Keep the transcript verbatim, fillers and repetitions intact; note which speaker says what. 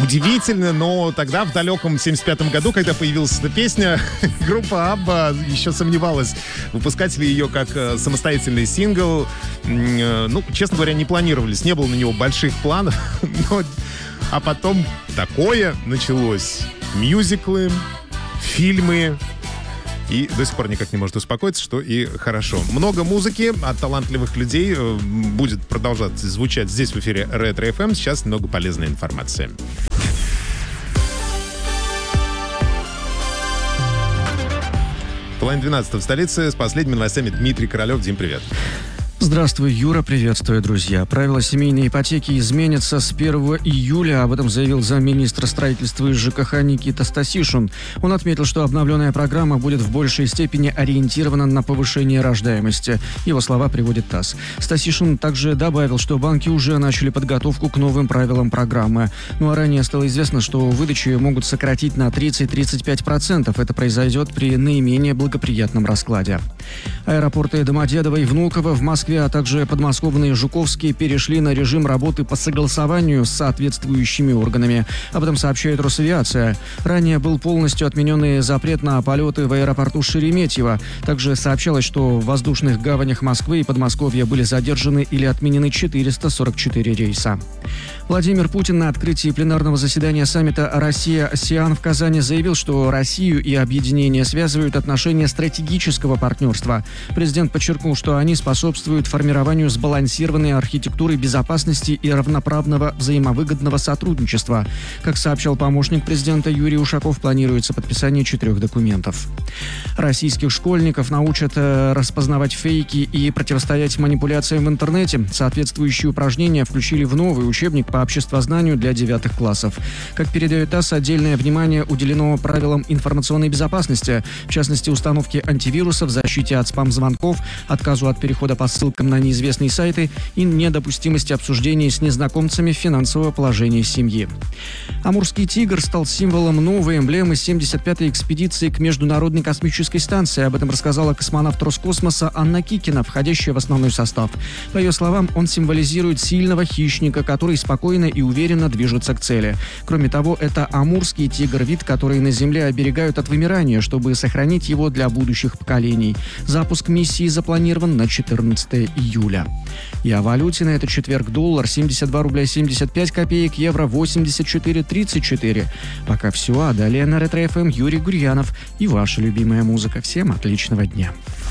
Speaker 1: удивительно, но тогда, в далеком семьдесят пятом году, когда появилась эта песня, группа Абба еще сомневалась, выпускать ли ее как самостоятельный сингл. Ну, честно говоря, не планировались, не было на него больших планов. Но... А потом такое началось. Мюзиклы, фильмы. И до сих пор никак не может успокоиться, что и хорошо. Много музыки от талантливых людей будет продолжать звучать здесь в эфире Ретро эф эм. Сейчас много полезной информации. Половина двенадцатого в столице. С последними новостями Дмитрий Королев. Дим, привет.
Speaker 2: Здравствуй, Юра, приветствую, друзья. Правила семейной ипотеки изменятся с первого июля. Об этом заявил замминистра строительства и ЖКХ Никита Стасишин. Он отметил, что обновленная программа будет в большей степени ориентирована на повышение рождаемости. Его слова приводит ТАСС. Стасишин также добавил, что банки уже начали подготовку к новым правилам программы. Ну а ранее стало известно, что выдачи могут сократить на тридцать-тридцать пять процентов. Это произойдет при наименее благоприятном раскладе. Аэропорты Домодедово и Внуково в Москве, а также подмосковные Жуковские перешли на режим работы по согласованию с соответствующими органами. Об этом сообщает Росавиация. Ранее был полностью отменен запрет на полеты в аэропорту Шереметьево. Также сообщалось, что в воздушных гаванях Москвы и Подмосковья были задержаны или отменены четыреста сорок четыре рейса. Владимир Путин на открытии пленарного заседания саммита «Россия-АСЕАН» в Казани заявил, что Россию и объединение связывают отношения стратегического партнерства. Президент подчеркнул, что они способствуют формированию сбалансированной архитектуры безопасности и равноправного взаимовыгодного сотрудничества. Как сообщал помощник президента Юрий Ушаков, планируется подписание четырех документов. Российских школьников научат э, распознавать фейки и противостоять манипуляциям в интернете. Соответствующие упражнения включили в новый учебник по обществознанию для девятых классов. Как передает ТАСС, отдельное внимание уделено правилам информационной безопасности, в частности, установке антивирусов, защите от спам-звонков, отказу от перехода по ссылкам на неизвестные сайты и недопустимости обсуждений с незнакомцами финансового положения семьи. Амурский тигр стал символом новой эмблемы семьдесят пятой экспедиции к Международной космической станции. Об этом рассказала космонавт Роскосмоса Анна Кикина, входящая в основной состав. По ее словам, он символизирует сильного хищника, который спокойно и уверенно движется к цели. Кроме того, это амурский тигр, вид, который на Земле оберегают от вымирания, чтобы сохранить его для будущих поколений. Запуск миссии запланирован на четырнадцатое июля. И о валюте на этот четверг: доллар семьдесят два рубля семьдесят пять копеек, евро восемьдесят четыре тридцать четыре. Пока все, а далее на Ретро эф эм Юрий Гурьянов и ваша любимая музыка. Всем отличного дня.